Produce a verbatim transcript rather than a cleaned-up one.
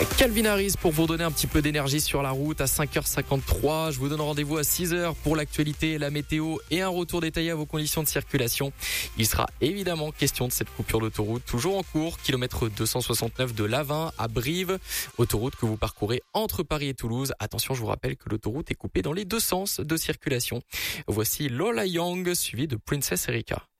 Calvin Harris pour vous donner un petit peu d'énergie sur la route à cinq heures cinquante-trois. Je vous donne rendez-vous à six heures pour l'actualité, la météo et un retour détaillé à vos conditions de circulation. Il sera évidemment question de cette coupure d'autoroute toujours en cours, kilomètre deux cent soixante-neuf de l'Avin à Brive, autoroute que vous parcourez entre Paris et Toulouse. Attention, je vous rappelle que l'autoroute est coupée dans les deux sens de circulation. Voici Lola Young suivi de Princess Erika.